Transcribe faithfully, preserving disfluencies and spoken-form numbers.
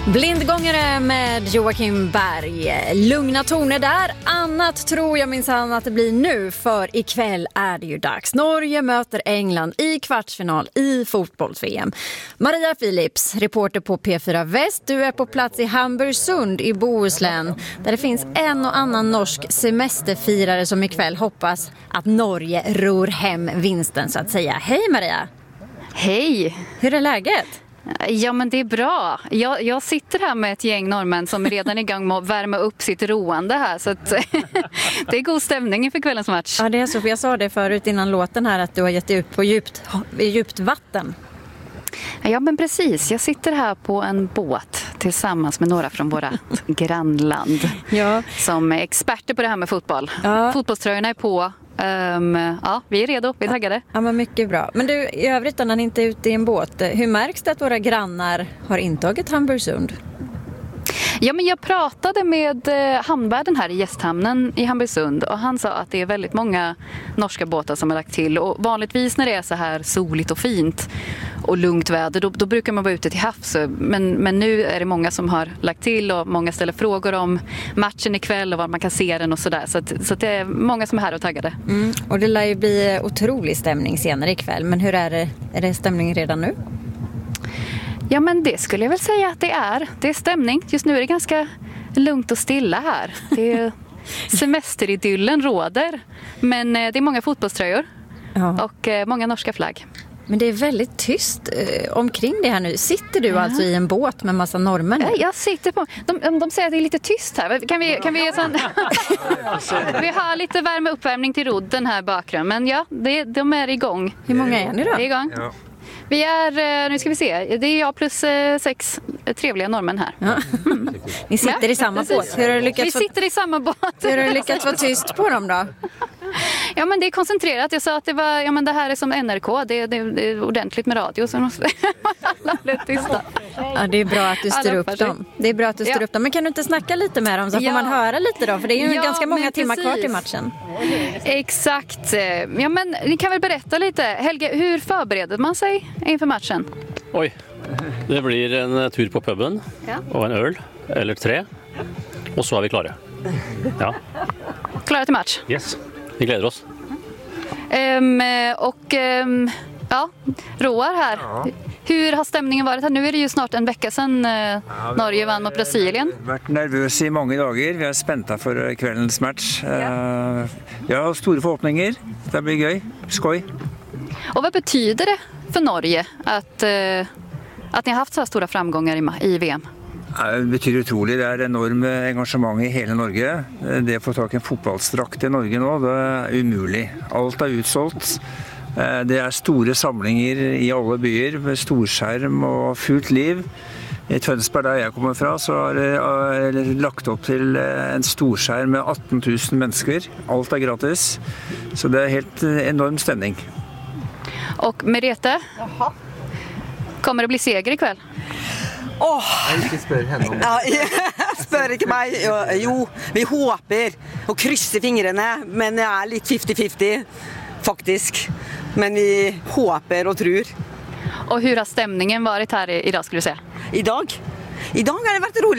Blindgångare med Joakim Berg. Lugna toner där. Annat tror jag minsann att det blir nu, för ikväll är det ju dags. Norge möter England i kvartsfinal i fotbolls-V M. Maria Philips, reporter på P fyra Väst. Du är på plats i Hamburgsund i Bohuslän, där det finns en och annan norsk semesterfirare som ikväll hoppas att Norge ror hem vinsten, så att säga. Hej Maria! Hej! Hur är läget? Ja, men det är bra. Jag, jag sitter här med ett gäng norrmän som redan är igång med att värma upp sitt roande här. Så att, det är god stämning inför kvällens match. Ja, det är så. För jag sa det förut innan låten här att du har gett ut på djupt, djupt vatten. Ja, men precis. Jag sitter här på en båt tillsammans med några från våra grannland. Ja. Som är experter på det här med fotboll. Ja. Fotbollströjorna är på. Um, ja, vi är redo, vi är taggade. Ja, men mycket bra. Men du, i övrigt när ni inte är ute i en båt, hur märks det att våra grannar har intagit Hamburgsund? Ja, men jag pratade med eh, hamnvärden här i gästhamnen i Hamburgsund, och han sa att det är väldigt många norska båtar som har lagt till, och vanligtvis när det är så här soligt och fint och lugnt väder, då, då brukar man vara ute till havs, men, men nu är det många som har lagt till, och många ställer frågor om matchen ikväll och var man kan se den och sådär, så, att, så att det är många som är här och taggade. Mm, och det lär ju bli otrolig stämning senare ikväll, men hur är det, är det stämning redan nu? Ja, men det skulle jag väl säga att det är. Det är stämning. Just nu är det ganska lugnt och stilla här. Det är semesteridyllen råder. Men det är många fotbollströjor. Ja. Och många norska flagg. Men det är väldigt tyst eh, omkring det här nu. Sitter du ja. alltså i en båt med massa norrmän? Ja, jag sitter på... De, de säger att det är lite tyst här. Kan vi, kan vi, sån... vi har lite värme uppvärmning till rodden här bakgrund. Men ja, det, de är igång. Hur många är ni då? Det är igång. Ja. Vi är, nu ska vi se, det är jag plus sex trevliga norrmän här. Ja. Mm. Ni sitter ja, i samma precis. båt. Hur har du lyckats vi få... sitter i samma båt. Hur har du lyckats vara tyst på dem då? Ja, men det är koncentrerat. Jag sa att det var, ja, men det här är som N R K. Det, det, det är ordentligt med radio, så måste alla bli tysta. Ja, det är bra att du styr upp dem. Det är bra att du styr ja. upp dem. Men kan du inte snacka lite med dem så får ja. man höra lite då? För det är ju ja, ganska många timmar kvar till matchen. Exakt. Ja, men ni kan väl berätta lite. Helge, hur förbereder man sig inför matchen? Oj, det blir en tur på puben ja. och en öl eller tre. Och så är vi klara. Ja. Klara till match? Yes, vi gläder oss. Um, och um, ja, Roar här. Ja. Hur har stämningen varit här? Nu är det ju snart en vecka sedan eh, ja, Norge vann mot Brasilien. Vi har varit nervösa i många dagar. Vi är spänta för kvällens match. Ja. Uh, jag har stora förhoppningar. Det blir gøy. Skoj. Och vad betyder det för Norge att, uh, att ni har haft så här stora framgångar i, i V M? Det betyder utroligt. Det är enormt engagemang i hela Norge. Det att få tag i en fotbollsdrakt i Norge nu, det är umuligt. Allt är utsålt. Det är stora samlingar i alla byar med storskärm och fullt liv. I Tønsberg där jag kommer ifrån så har det lagt upp till en storskärm med arton tusen människor. Allt är gratis. Så det är helt enorm stämning. Och Merete, Jaha. kommer det bli seger ikväll? Åh, oh. ja, spør ikke meg. Jo, vi håper og krysser fingrene, men det är lite fifty fifty faktiskt. Men vi håper och tror. Och hur har stämningen varit här idag skulle du säga? Idag? Idag har det varit roligt.